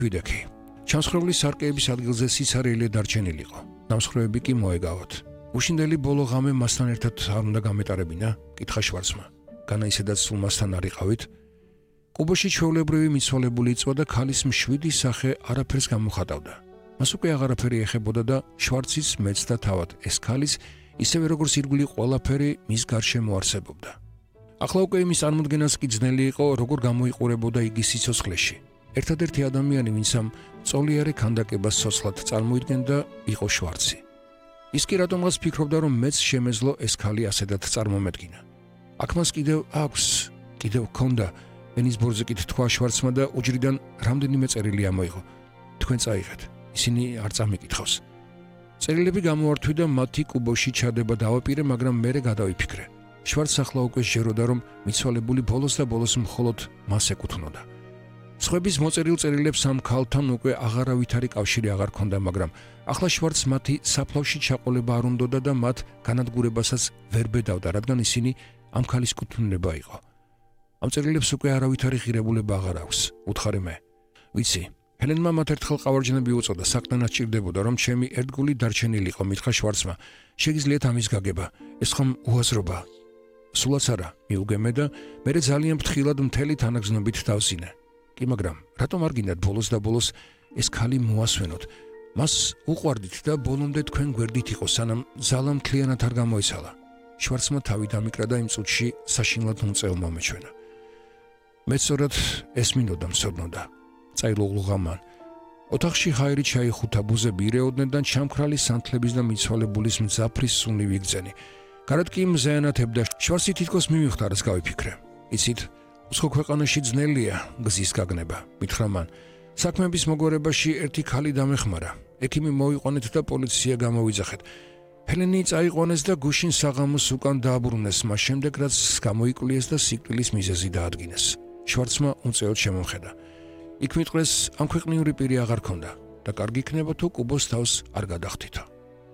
ვიდექი. ჩამსხვრევლის სარკეების ადგილზე სიცარიელე დარჩენილი იყო. დამსხვრევები კი მოეგავათ. უშინდელი ბოლო ღამე მასთან ერთად არ უნდა გამეტარებინა? კითხა შვარცმა. განა ისედაც სულ მასთან არ იყავით? კუბოში ჩვეულებრივი მიცვალებული იწვა და ქალის მშვიდი სახე არაფერს გამოხატავდა. მას უკვე აღარაფერი ეხებოდა და შვარცის მეც და თავად ეს ქალის ისევე როგორც ირგვლივ ყველაფერი მის გარშემო არსებობდა. ახლა უკვე იმის წარმოდგენას კი ძნელი იყო, როგორ გამოიყურებოდა იგი სიცოცხლეში. ერთადერთი ადამიანი, ვინც ამ წოლიარე ქანდაკებას სოცლად წარმოიდგენდა, იყო შვარცი. ის კი რატომღაც ფიქრობდა, რომ მეც შემეძლო ეს ქალი ასედაც წარმომედგინა. აქ მას კიდევ ჰქონდა ენის ბორძეკით თქვა შვარცმა და უჯრიდან რამდენიმე წერილი ამოიღო. თქვენ წაიღეთ, ისინი არ წამიკითხავს. წერილები გამოართვი და მათი კუბოში ჩადება დავაპირე, მაგრამ მერე გადავიფიქრე. შვარცს ახლა უკვე შეეროდა, რომ მიცვალებული ბოლოს და ბოლოს მხოლოდ მას ეკუთვნოდა. სხვების მოწერილ წერილებს ამ ქალთან უკვე აღარავითარი კავშირი აღარ ჰქონდა, მაგრამ ახლა შვარცს მათი საფლავში ჩაყოლება არ უნდოდა და მათ განადგურებასაც ვერ ბედავდა, რადგან ისინი ამ ქალის კუთვნილება იყო. ამ წერილებს უკვე არავითარი ღირებულება აღარ აქვს, უთხარი მე. ვიცი, ჰელენმა მათ ერთხელ ყავარჯნები უწოდა, საყდანაც ჭირდებოდა, რომ ჩემი ერთგული დარჩენილიყო, მითხრა შვარცმა. შეგიძლიათ ამის გაგება, ეს ხომ უაზრობა. სულაც არა, მიუგემე და მე ძალიან ფრთხილად მთელი თანაგზნობით დავსინე. კი, მაგრამ რატომ არ გინდათ ბოლოს და ბოლოს ეს ქალი მოასვენოთ? მას უყვარდით და ბოლომდე თქვენ გვერდით იყო, სანამ ზალა მთლიანად არ გამოიცალა. შვარცმა თავი დამიკრა და იმ წუთში საშინლად უმწეო მომეჩვენა. მე სწორად ეს მინდოდა მსოდნოდა. წაილუღლუღა მან. ოთახში ჰაერი ჩაიხუთა, ბუზები ირეოდნენ და ჩამქრალი სანთლების და მიცვალებულის მძაფრის სუნი ვიგრძენი. გარეთ კი მზეანათებდა. შვარცი თითქოს მიმივხვდა, რაც გავიფიქრე. იცით, უცხო ქვეყანაში ძნელია გზის გაგნება, მითხრა მან. საქმეების მოგვარებაში ერთი ქალი დამეხმარა. ექიმი მოიყვანეთ და პოლიცია გამოვიძახეთ. ჰელენი წაიყვანეს და გუშინ საღამოს უკან დააბრუნეს, მას შემდეგ რაც გამოიკვლიეს და სიკვდილის მიზეზი დაადგინეს. შვარცმა უმწეოდ შემომხედა. იქ მიტყველს ამ ქვეყნიური პირი აღარ ქონდა და კარგი იქნება თუ კუბოს თავს არ გადახდითო.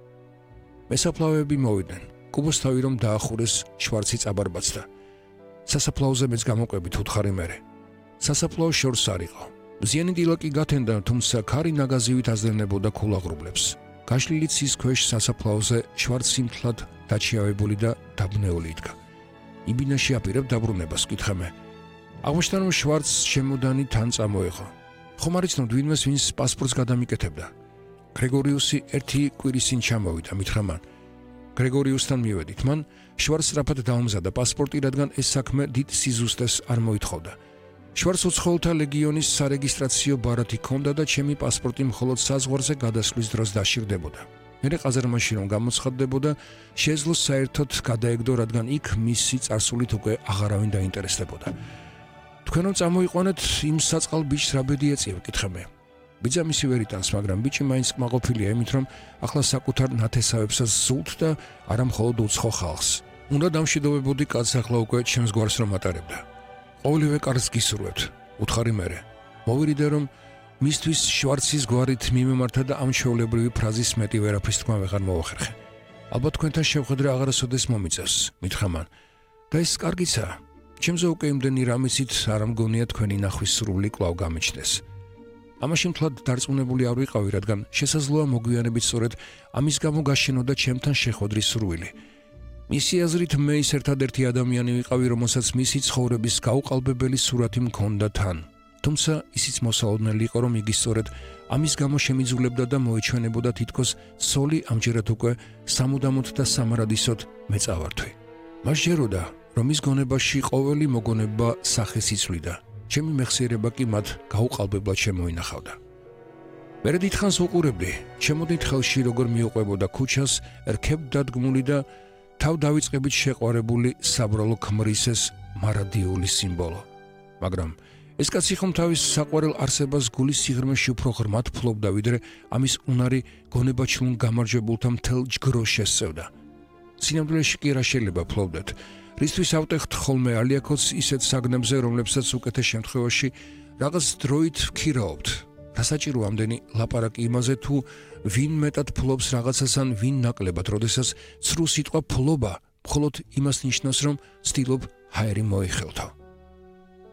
მესაფლავეები მოვიდნენ. კუბოს თავი რომ დაახურეს, შვარცი წაბარბაცდა. სასაფლაოზე მეც გამოყვებით, უთხარი მერე. სასაფლაო შორს არ იყო. მზიანი დილა კი გათენდა, თუმცა ქარი ნაგაზივით აზრენებოდა ქულაღრუბლებს. გაშლილი ცის ქვეშ სასაფლაოზე შვარცი მთლად დაჩიავებული და დაბნეული იდგა. იბინაში აპირებ დაბრუნებას, კითხე მე. აღმოჩნდა, რომ შვარცს შემოდანი თან წამოიღო. ხომ არ იცნობთ ვინმეს, ვინს პასპორტს გადამიკეთებდა? გრეგორიუსი ერთი კვირის წინ ჩამოვიდა, მითხრა მან. გრეგორიუსთან მივედით. მან შვარცს სწრაფად დაუმზადა პასპორტი, რადგან ეს საქმე დიდ სიზუსტეს არ მოითხოვდა. შვარცს უცხოელთა ლეგიონის სარეგისტრაციო ბარათი ჰქონდა და ჩემი პასპორტი მხოლოდ საზღვარზე გადასვლის დროს დაშირდებოდა. მერე ყაზარმაში რომ გამოცხადდებოდა, შეეძლო საერთოდ გადაეგდო, რადგან იქ მისი წარსულით უკვე აღარავინ დაინტერესდებოდა. თქვენ რომ წამოიყვანეთ, იმ საწყალ ბიჭს რა ბედი ეწია, კითხე მე. ბიძა მისი ვერ იტანს, მაგრამ ბიჭი მაინც კმაყოფილია იმით, რომ ახლა საკუთარ ნათესავებსაც ზულთ და არა მხოლოდ უცხო ხალხს. უნდა დამშვიდობებოდი კაცს ახლა უკვე ჩემს გვარს რომ ატარებდა. ყოველივე კარს გისურვებთ, უთხარი მერე. მოვირიდე, რომ მისთვის შვარცის გვარით მიმემართა და ამ ჩვეულებრივი ფრაზის მეტი ვერაფრის თქმა ვეღარ მოვახერხე. ალბათ თქვენთან შევხედრე აღარასოდეს მომიწევს, მითხრა მან. და ეს კარგიცაა. ჩემზე უკვე იმდენი რამისით არ მგონია თქვენი ნახვის სრული კვლავ გამიჩნდეს. ამაში მთლად დარწმუნებული არ ვიყავი, რადგან შესაძლოა მოგვიანებით სწორედ ამის გამო გაშენოდა ჩემთან შეხვედრის სურვილი. მისი აზრით მე ის ერთადერთი ადამიანი ვიყავი, რომელსაც მისი ცხოვრების გაუყალბებელი სურათი მქონდა თან. თუმცა ისიც მოსალოდნელი იყო, რომ იგი სწორედ ამის გამო შემიძულებდა და მოეჩვენებოდა თითქოს სოლი ამჯერად უკვე სამუდამოდ და სამარადისოდ მეწავართვი. მას ჯეროდა, რომ ის გონებაში ყოველი მოგონება სახეს იცვლიდა. ჩემი მეხსიერება კი მათ გაუყალბებლად შემოინახავდა. მერე დიდხანს უყურებდი, ჩემოდით ხელში როგორ მიუყვებოდა ქუჩას, რქებ დადგმული და თავ დავიწყებით შეყვარებული საბრალო ქმრისეს მარადიული სიმბოლო. მაგრამ ეს კაცი ხომ თავის საყვარელ არსებას გულის სიღრმეში უფრო ღრმად ფლობდა, ვიდრე ამის უნარი გონებაჩლუნ გამარჯვებულთა მთელ ჯგროს შესწევდა. სინამდვილეში კი რა შეიძლება ფლობდეთ? რისთვის ავტეხთ ხოლმე ალიაკოც ისეთ საგნებზე, რომლებსაც უკეთეს შემთხვევაში რაღაც დროით ვქირაობთ. დასაჭირო ამდენი ლაპარაკი იმაზე, თუ ვინ მეტად ფლობს რაღაცას ან ვინ ნაკლებად, როდესაც ცრუ სიტყვა ფლობა მხოლოდ იმას ნიშნავს, რომ ცდილობ ჰაერი მოიხელთო.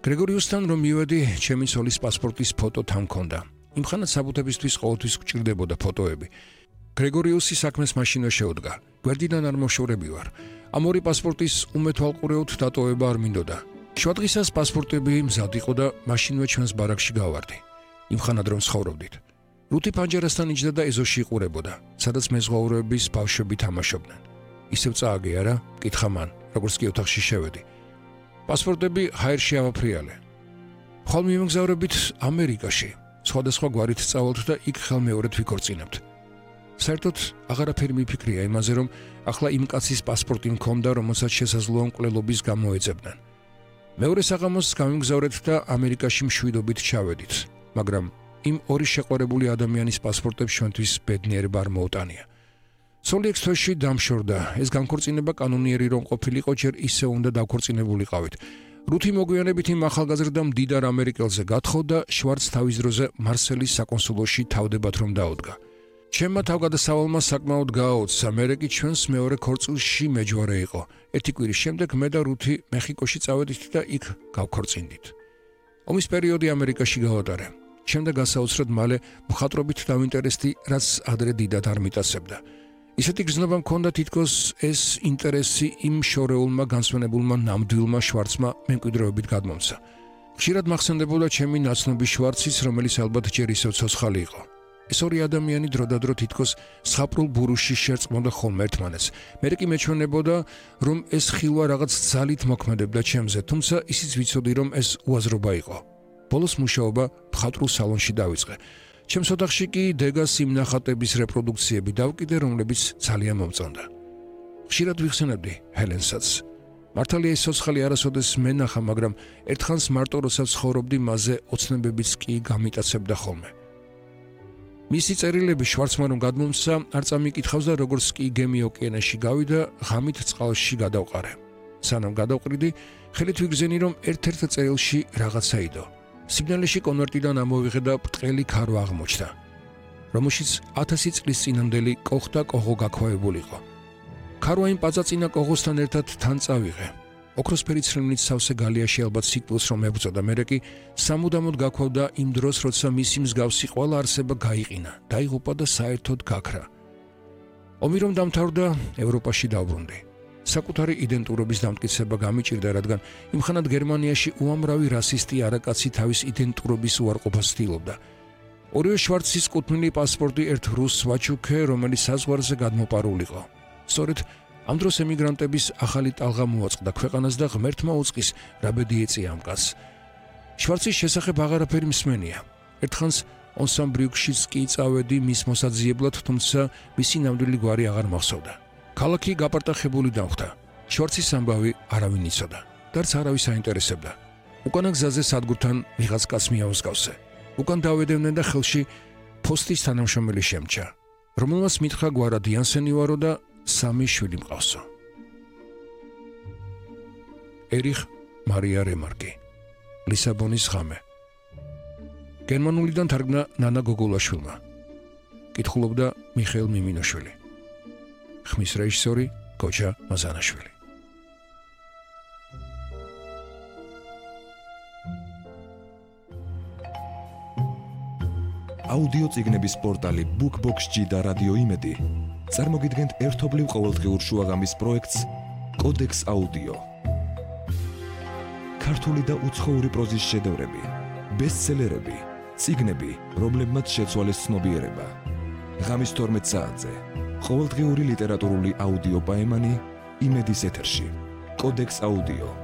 გრეგორიუსთან რომ მივედი, ჩემი ცოლის პასპორტის ფოტო თან მქონდა. იმხანად საბუთებისთვის ყოველთვის გჭირდებოდა ფოტოები. გრეგორიუსი საქმეს მაშინვე შეუდგა. გვერდიდან არ მოშორები ვარ. ამ ორი პასპორტის უმეთვალყურეოდ დატოვება არ მინდოდა. შუადღისას პასპორტები მზად იყო და მაშინვე ჩვენს ბარაკში გავარდი. იმხანად რომ ცხოვრობდით. რუთი პანჯერასთან იჯდა და ეზოში იყურებოდა, სადაც მეზღვაურების ბავშვები თამაშობდნენ. ისევ წააგე არა? კითხა მან, როგორც კი ოთახში შევედი. პასპორტები ჰაერში ავაფრიალე. ხვალ მივმგზავრებით ამერიკაში. სხვადასხვა გვარით წავალთ და იქ ხელმეორედ ვიქორწინებთ. საერთოდ აღარაფერი მიფიქრია იმაზე, რომ ახლა იმ კაცის პასპორტი მქონდა, რომელსაც შესაძლოა მკვლელობის გამო ეძებდნენ. მეორე საღამოს გამიმგზავრეთ და ამერიკაში მშვიდობით ჩავედით, მაგრამ იმ ორი შეყვარებული ადამიანის პასპორტებს ჩვენთვის ბედნიერება არ მოუტანია. სულ 6 თვეში დამშორდა. ეს განქორწინება კანონიერი რომ ყოფილიყო, ჯერ ისე უნდა დავქორწინებულიყავით. რუთი მოგვიანებით იმ ახალგაზრდა მდიდარ ამერიკელზე გათხოვდა, შვარც თავის დროზე მარსელის საკონსულოში თავდებად რომ დაუდგა. ჩემმა თავგადასავალმა საკმაოდ გააუცა, მერე კი ჩვენს მეორე ქორწილში მეჯვარე იყო. ერთი კვირის შემდეგ მე და რუთი მეხიკოში წავედით და იქ გავქორწინდით. ომის პერიოდი ამერიკაში გავატარე. შემდეგ გასაოცრად მალე მხატვრობით დავინტერესდი, რაც ადრე დიდად არ მიტაცებდა. ისეთი გრძნობა მქონდა, თითქოს ეს ინტერესი იმ შორეულმა განსვენებულმა ნამდვილმა შვარცმა მემკვიდრეობით გადმომცა. ხშირად მახსენდებოდა ჩემი ნაცნობი შვარცის, რომელიც ალბათ ჯერ ისევ ცოცხალი იყო. ეს ორი ადამიანი დროდადრო თითქოს სხაპრულ ბურუში შერწყმოდა ხოლმე ერთმანეთს. მერე კი მეჩვენებოდა, რომ ეს ხილვა რაღაც ძალით მოქმედებდა ჩემზე, თუმცა ისიც ვიცოდი, რომ ეს უაზრობა იყო. ბოლოს მუშაობა მხატვრულ სალონში დავიწყე. ჩემს ოთახში კი დეგას იმ ნახატების რეპროდუქციები დავკიდე, რომლებიც ძალიან მომწონდა. ხშირად ვიხსენებდი ჰელენსაც. მართალია ეს ცოცხალი არასოდეს მენახა, მაგრამ ერთხანს მარტო როცა ცხოვრობდი მასზე, ოცნებებიც კი გამიტაცებდა ხოლმე. მისი წერილები შვარცმა რომ გადმომცა, არ წამიკითხავს და როგორც კი გემი ოკეანეში გავიდა, ღამით წყალში გადავყარე. სანამ გადავყრიდი, ხელით ვიგრძენი, რომ ერთ-ერთ წერილში რაღაცა იდო. სიგნალეში კონვერტიდან ამოვიღე და ბრტყელი ქარო აღმოჩნდა, რომელშიც 1000 წლის წინამდელი კოხ და კოღო გაქვავებულიყო. ქარო იმ პაწაწინა კოღოსთან ერთად თან წავიღე. ოქროსფერი ცრემლით სავსე გალიაში ალბათ სიკვდილს რომ ებრძოდა, მერე კი სამუდამოდ გაქვავდა იმ დროს, როცა მისი მსგავსი ყველა არსება გაიყინა, დაიღუპა და საერთოდ გაქრა. ომი რომ დამთავრდა, ევროპაში დავბრუნდი. საკუთარი იდენტურობის დამტკიცება გამიჭირდა, რადგან იმხანად გერმანიაში უამრავი რასისტი არაკაცი თავის იდენტურობის უარყოფას ცდილობდა. ორივე შვარცის კუთვნილი პასპორტი ერთ რუსს ვაჩუქე, რომელიც საზღვარზე გადმოპარულიყო. სწორედ ამ დროს ემიგრანტების ახალი ტალღა მოაწყდა ქვეყანას და ღმერთმა უწყის, რა ბედი ეწია ამ კაცს. შვარცის შესახებ აღარაფერი მსმენია. ერთხანს ონსამბრიუკშიც კი წავედი მის მოსაძიებლად, თუმცა მისი ნამდვილი გვარი აღარ მახსოვდა. ქალაქი გაპარტახებული დამხდა. შვარცის ამბავი არავინ იცოდა. დარც არავის აინტერესებდა. უკანა გზაზე სადგურთან ვიღაც კაცს მიაუსგავსე. უკან დავედევნენ და ხელში ფოსტის თანამშრომელი შემჭა, რომელმაც მითხრა გვარად იანსენი ვარო და 3 შვილი მყავსო. ერიხ მარია რემარკი, ლისაბონის ღამე. გერმანულიდან თარგმნა ნანა გოგოლაშვილმა. კითხულობდა მიხეილ მიმინოშვილი. ხმის რეჟისორი გოჯა მაზანაშვილი. აუდიო წიგნების პორტალი BookBox-G და რადიო იმედი წარმოგიდგენთ ერთობლივ ყოველდღიურ შუაღამის პროექტს კოდექს აუდიო. ქართული და უცხოური პროზის შედევრები, ბესტსელერები, წიგნები, რომლებმაც შეცვალეს ცნობიერება. ღამის 12 საათზე ყოველდღიური ლიტერატურული აუდიო პაემანი იმედის ეთერში. კოდექს აუდიო.